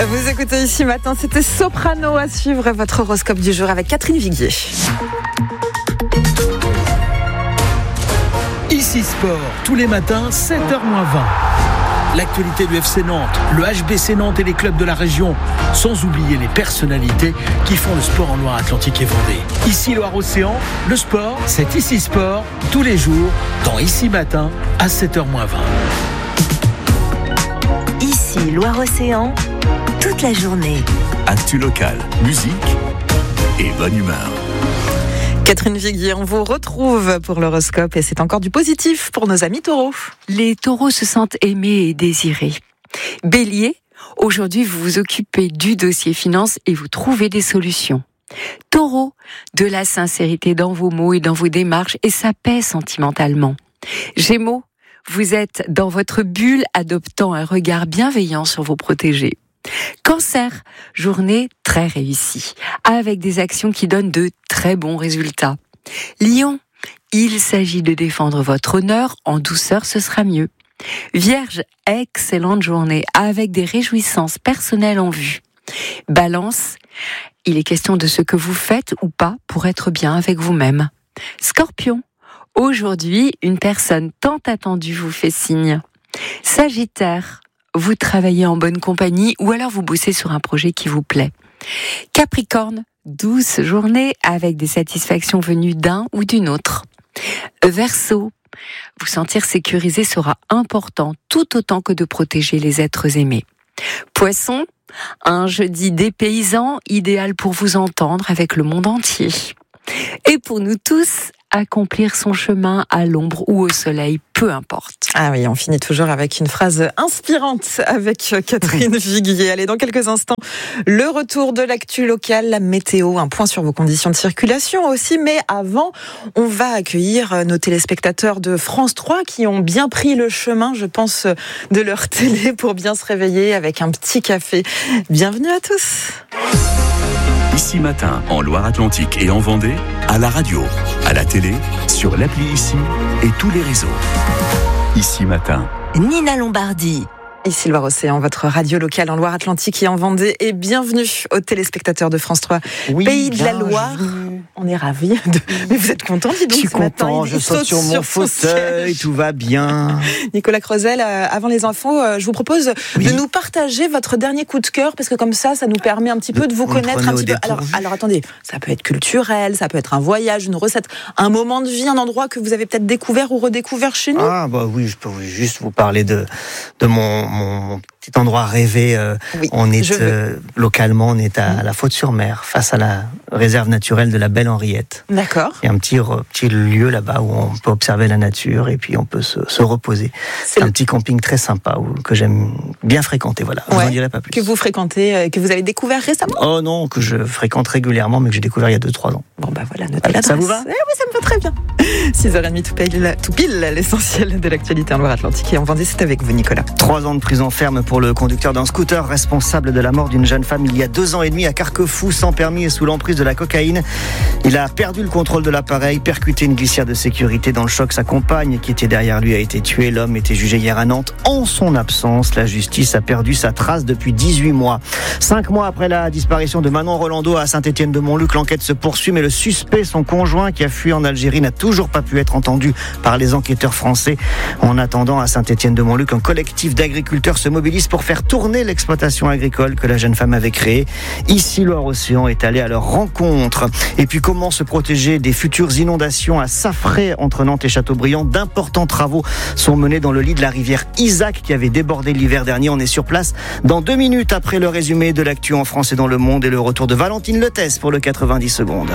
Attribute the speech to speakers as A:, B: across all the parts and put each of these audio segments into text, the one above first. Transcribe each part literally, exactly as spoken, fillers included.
A: Vous écoutez Ici Matin, c'était Soprano à suivre votre horoscope du jour avec Catherine Viguier.
B: Ici Sport, tous les matins, sept heures moins vingt. L'actualité du F C Nantes, le H B C Nantes et les clubs de la région, sans oublier les personnalités qui font le sport en Loire-Atlantique et Vendée. Ici Loire-Océan, le sport, c'est Ici Sport, tous les jours, dans Ici Matin, à sept heures moins vingt.
C: Ici Loire-Océan, toute la journée.
D: Actu locale, musique et bonne humeur.
A: Catherine Viguier, on vous retrouve pour l'horoscope et c'est encore du positif pour nos amis taureaux.
E: Les taureaux se sentent aimés et désirés. Bélier, aujourd'hui vous vous occupez du dossier finance et vous trouvez des solutions. Taureau, de la sincérité dans vos mots et dans vos démarches et ça pèse sentimentalement. Gémeaux, vous êtes dans votre bulle adoptant un regard bienveillant sur vos protégés. Cancer, journée très réussie, avec des actions qui donnent de très bons résultats. Lion, il s'agit de défendre votre honneur, en douceur ce sera mieux. Vierge, excellente journée, avec des réjouissances personnelles en vue. Balance, il est question de ce que vous faites ou pas pour être bien avec vous-même. Scorpion, aujourd'hui, une personne tant attendue vous fait signe. Sagittaire, vous travaillez en bonne compagnie ou alors vous bossez sur un projet qui vous plaît. Capricorne, douce journée avec des satisfactions venues d'un ou d'une autre. Verseau, vous sentir sécurisé sera important tout autant que de protéger les êtres aimés. Poisson, un jeudi dépaysant, idéal pour vous entendre avec le monde entier. Et pour nous tous, accomplir son chemin à l'ombre ou au soleil, peu importe.
A: Ah oui, on finit toujours avec une phrase inspirante avec Catherine Viguier. Allez, dans quelques instants, le retour de l'actu locale, la météo, un point sur vos conditions de circulation aussi. Mais avant, on va accueillir nos téléspectateurs de France trois qui ont bien pris le chemin, je pense, de leur télé pour bien se réveiller avec un petit café. Bienvenue à tous.
D: Ici Matin, en Loire-Atlantique et en Vendée, à la radio, à la télé, sur l'appli Ici et tous les réseaux. Ici Matin.
C: Nina Lombardi.
A: Ici Loire-Océan, votre radio locale en Loire-Atlantique et en Vendée. Et bienvenue aux téléspectateurs de France trois,
F: oui,
A: Pays de la
F: bienvenue.
A: Loire. On est ravis. De... Mais vous êtes contents, dis donc.
F: Je suis
A: ce matin,
F: content,
A: il-
F: je
A: il
F: saute
A: saute
F: sur mon
A: sur son
F: fauteuil,
A: siège.
F: tout va bien.
A: Nicolas Crozel, euh, avant les infos, euh, je vous propose
F: Oui.
A: de nous partager votre dernier coup de cœur, parce que comme ça, ça nous permet un petit peu de vous
F: Vous me
A: connaître
F: prenez
A: un
F: au
A: petit peu. Alors,
F: dépourvu.
A: alors attendez, ça peut être culturel, ça peut être un voyage, une recette, un moment de vie, un endroit que vous avez peut-être découvert ou redécouvert chez nous.
F: Ah bah oui, je peux vous- juste vous parler de, de mon, mon, mon petit endroit rêvé. euh,
A: Oui,
F: on est
A: je veux.
F: euh, localement, on est à, à la Faute-sur-Mer, face à la réserve naturelle de la Belle Henriette.
A: D'accord.
F: Il y a un petit, re- petit lieu là-bas où on peut observer la nature et puis on peut se, se reposer.
A: C'est
F: C'est un
A: le-
F: petit camping très sympa où, que j'aime bien fréquenter. Voilà, je
A: Ouais.
F: n'en dirai pas plus.
A: Que vous fréquentez, euh, que vous avez découvert récemment.
F: Oh non, que je fréquente régulièrement, mais que j'ai découvert il y a deux trois ans.
A: Bon bah voilà, notez l'adresse.
F: Ça vous va
A: Eh oui, ça me va très bien. six heures trente tout pile, tout pile l'essentiel de l'actualité en Loire-Atlantique et en Vendée, c'est avec vous Nicolas.
F: Trois ans de prison ferme pour le conducteur d'un scooter responsable de la mort d'une jeune femme il y a deux ans et demi à Carquefou, sans permis et sous l'emprise de la cocaïne. Il a perdu le contrôle de l'appareil, percuté une glissière de sécurité. Dans le choc, sa compagne qui était derrière lui a été tuée. L'homme était jugé hier à Nantes. En son absence, la justice a perdu sa trace depuis dix-huit mois. Cinq mois après la disparition de Manon Rolando à Saint-Étienne-de-Montluc, l'enquête se poursuit, mais le suspect, son conjoint qui a fui en Algérie, n'a toujours pas pu être entendu par les enquêteurs français. En attendant, à Saint-Étienne-de-Montluc, un collectif d'agriculteurs se mobilise pour faire tourner l'exploitation agricole que la jeune femme avait créée. Ici, Loire-Océan est allé à leur rencontre. Et puis, comment se protéger des futures inondations à Saffré, entre Nantes et Châteaubriand? D'importants travaux sont menés dans le lit de la rivière Isaac qui avait débordé l'hiver dernier. On est sur place dans deux minutes après le résumé de l'actu en France et dans le monde et le retour de Valentine Lettès pour le quatre-vingt-dix secondes.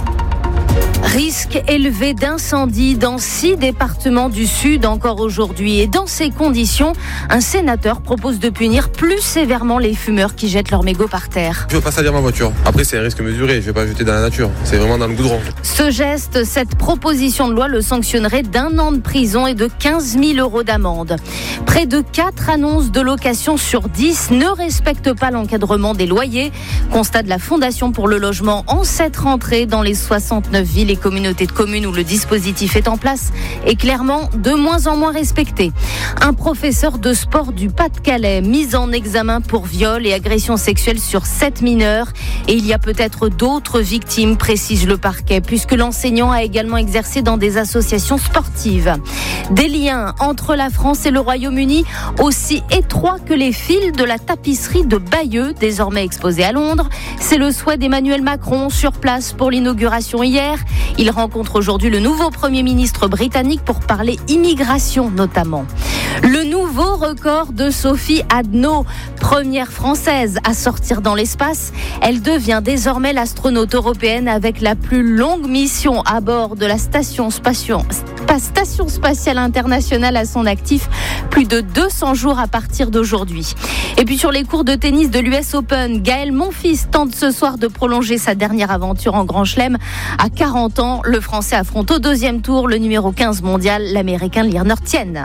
G: Risque élevé d'incendie dans six départements du Sud encore aujourd'hui. Et dans ces conditions, un sénateur propose de punir plus sévèrement les fumeurs qui jettent leurs mégots par terre.
H: Je veux pas salir ma voiture. Après, c'est un risque mesuré. Je vais pas jeter dans la nature. C'est vraiment dans le goudron.
G: Ce geste, cette proposition de loi le sanctionnerait d'un an de prison et de quinze mille euros d'amende. Près de quatre annonces de location sur dix ne respectent pas l'encadrement des loyers. Constat de la Fondation pour le logement en cette rentrée dans les soixante-neuf villes et communautés de communes où le dispositif est en place est clairement de moins en moins respecté. Un professeur de sport du Pas-de-Calais mis en examen pour viol et agression sexuelle sur sept mineurs. Et il y a peut-être d'autres victimes, précise le parquet, puisque l'enseignant a également exercé dans des associations sportives. Des liens entre la France et le Royaume-Uni aussi étroits que les fils de la tapisserie de Bayeux, désormais exposée à Londres. C'est le souhait d'Emmanuel Macron sur place pour l'inauguration hier. Il rencontre aujourd'hui le nouveau Premier ministre britannique pour parler immigration notamment. Le nouveau record de Sophie Adno, première française à sortir dans l'espace. Elle devient désormais l'astronaute européenne avec la plus longue mission à bord de la station spatiale, station spatiale internationale à son actif. Plus de deux cents jours à partir d'aujourd'hui. Et puis sur les cours de tennis de l'U S Open, Gaël Monfils tente ce soir de prolonger sa dernière aventure en Grand Chelem. À quarante ans, le Français affronte au deuxième tour le numéro quinze mondial, l'Américain Lirner Tien.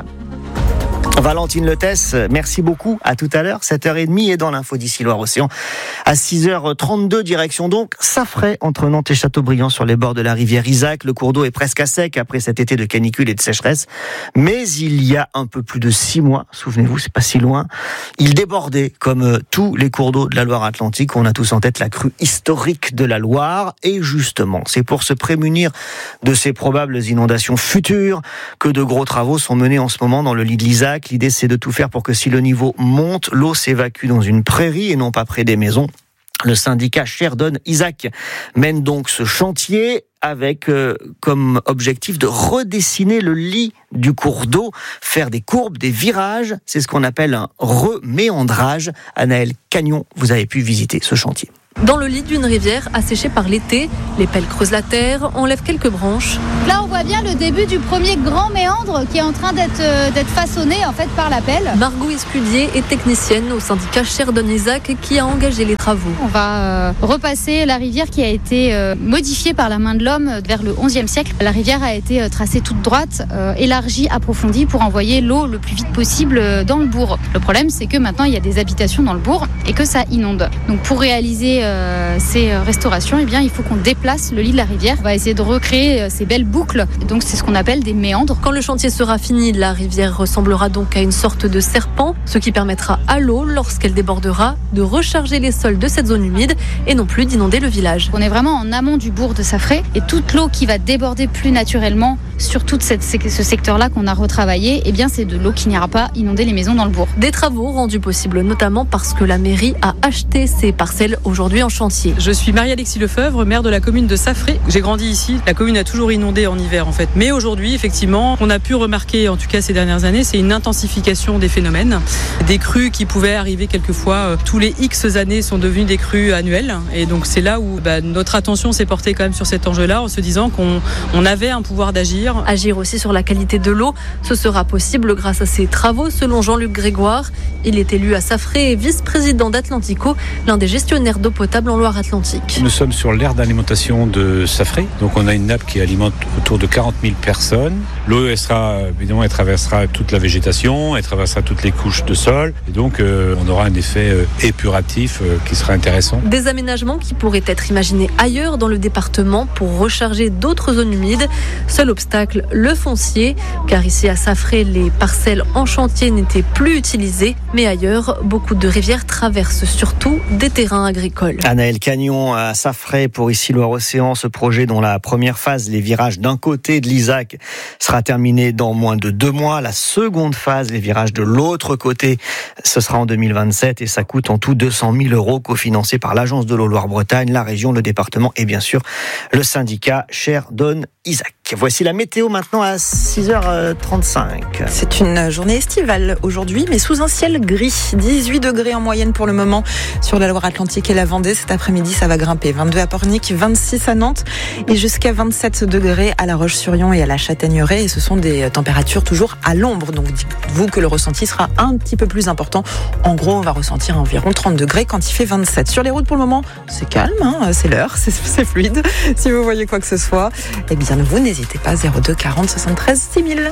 F: Valentine Letès, merci beaucoup. À tout à l'heure, sept heures trente et dans l'info d'ici Loire-Océan. À six heures trente-deux, direction donc Saffrey, entre Nantes et Châteaubriand, sur les bords de la rivière Isaac. Le cours d'eau est presque à sec après cet été de canicule et de sécheresse. Mais il y a un peu plus de six mois, souvenez-vous, c'est pas si loin, il débordait comme tous les cours d'eau de la Loire-Atlantique. On a tous en tête la crue historique de la Loire. Et justement, c'est pour se prémunir de ces probables inondations futures que de gros travaux sont menés en ce moment dans le lit de l'Isaac. L'idée, c'est de tout faire pour que si le niveau monte, l'eau s'évacue dans une prairie et non pas près des maisons. Le syndicat Sherdon Isaac mène donc ce chantier avec euh, comme objectif de redessiner le lit du cours d'eau, faire des courbes, des virages. C'est ce qu'on appelle un reméandrage. Anaëlle Cagnon, vous avez pu visiter ce chantier.
I: Dans le lit d'une rivière asséchée par l'été, les pelles creusent la terre, enlèvent quelques branches.
J: Là, on voit bien le début du premier grand méandre qui est en train d'être, euh, d'être façonné en fait par la pelle.
I: Margot Escudier est technicienne au syndicat Sherdon Isaac qui a engagé les travaux.
J: On va euh, repasser la rivière qui a été euh, modifiée par la main de l'homme vers le onzième siècle. La rivière a été euh, tracée toute droite, euh, élargie, approfondie pour envoyer l'eau le plus vite possible euh, dans le bourg. Le problème, c'est que maintenant, il y a des habitations dans le bourg et que ça inonde. Donc pour réaliser Euh, ces restaurations, eh bien, il faut qu'on déplace le lit de la rivière. On va essayer de recréer euh, ces belles boucles. Donc, c'est ce qu'on appelle des méandres.
I: Quand le chantier sera fini, la rivière ressemblera donc à une sorte de serpent, ce qui permettra à l'eau, lorsqu'elle débordera, de recharger les sols de cette zone humide et non plus d'inonder le village.
J: On est vraiment en amont du bourg de Saffrey et toute l'eau qui va déborder plus naturellement sur tout cette, ce secteur-là qu'on a retravaillé, eh bien, c'est de l'eau qui n'ira pas inonder les maisons dans le bourg.
I: Des travaux rendus possibles notamment parce que la mairie a acheté ces parcelles aujourd'hui en chantier.
K: Je suis Marie-Alexis Lefebvre, maire de la commune de Saffrey. J'ai grandi ici. La commune a toujours inondé en hiver en fait. Mais aujourd'hui, effectivement, on a pu remarquer, en tout cas ces dernières années, c'est une intensification des phénomènes. Des crues qui pouvaient arriver quelquefois euh, tous les X années sont devenues des crues annuelles. Et donc c'est là où bah, notre attention s'est portée quand même sur cet enjeu-là en se disant qu'on on avait un pouvoir d'agir.
I: Agir aussi sur la qualité de l'eau. Ce sera possible grâce à ces travaux selon Jean-Luc Grégoire. Il est élu à Saffrey et vice-président d'Atlantico, l'un des gestionnaires d'eau potable en Loire-Atlantique.
L: Nous sommes sur l'aire d'alimentation de Saffrey. Donc on a une nappe qui alimente autour de quarante mille personnes. L'eau, elle sera, évidemment, elle traversera toute la végétation, elle traversera toutes les couches de sol. Et donc euh, on aura un effet euh, épuratif euh, qui sera intéressant.
I: Des aménagements qui pourraient être imaginés ailleurs dans le département pour recharger d'autres zones humides. Seul obstacle, le foncier. Car ici à Saffrey, les parcelles en chantier n'étaient plus utilisées. Mais ailleurs, beaucoup de rivières traversent surtout des terrains agricoles.
F: Anaëlle Cagnon à Saffrey pour ici Loire-Océan. Ce projet dont la première phase, les virages d'un côté de l'Isaac, sera terminée dans moins de deux mois. La seconde phase, les virages de l'autre côté, ce sera en deux mille vingt-sept et ça coûte en tout deux cent mille euros, cofinancé par l'Agence de l'eau Loire-Bretagne, la région, le département et bien sûr le syndicat Sherdon Isaac. Voici la météo maintenant à six heures trente-cinq.
A: C'est une journée estivale aujourd'hui, mais sous un ciel gris. dix-huit degrés en moyenne pour le moment sur la Loire-Atlantique et la Vendée. Cet après-midi, ça va grimper. vingt-deux à Pornic, vingt-six à Nantes et jusqu'à vingt-sept degrés à La Roche-sur-Yon et à la Châtaigneraie. Et ce sont des températures toujours à l'ombre. Donc dites-vous que le ressenti sera un petit peu plus important. En gros, on va ressentir environ trente degrés quand il fait vingt-sept. Sur les routes pour le moment, c'est calme, hein, c'est l'heure, c'est, c'est fluide. Si vous voyez quoi que ce soit, eh bien vous n'hésitez pas, zéro deux quarante soixante-treize six mille.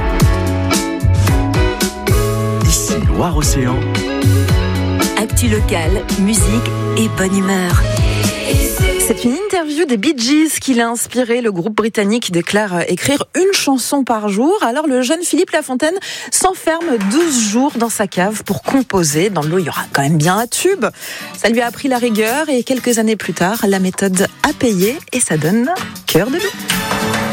D: Ici Loire-Océan.
C: Actu locale, musique et bonne humeur.
A: C'est une interview des Bee Gees qui l'a inspiré. Le groupe britannique déclare écrire une chanson par jour. Alors le jeune Philippe Lafontaine s'enferme douze jours dans sa cave pour composer. Dans le lot, il y aura quand même bien un tube. Ça lui a appris la rigueur et quelques années plus tard, la méthode a payé et ça donne Cœur de loup.